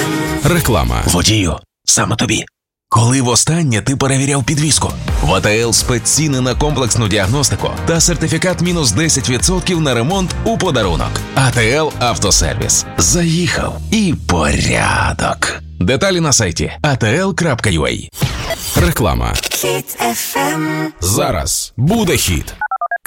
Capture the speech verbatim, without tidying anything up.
Реклама. Водію, саме тобі. Коли востаннє ти перевіряв підвіску? В АТЛ спецціни на комплексну діагностику та сертифікат мінус десять відсотків на ремонт у подарунок. АТЛ Автосервіс. Заїхав і порядок. Деталі на сайті а те ел крапка ю а. Реклама. Хіт еф ем. Зараз буде хіт.